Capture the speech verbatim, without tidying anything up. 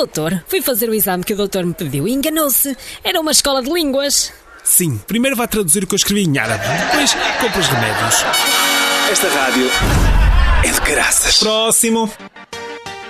Doutor, fui fazer o exame que o doutor me pediu e enganou-se. Era uma escola de línguas. Sim, primeiro vai traduzir o que eu escrevi em árabe, depois compra os remédios. Esta rádio é de caraças. Próximo.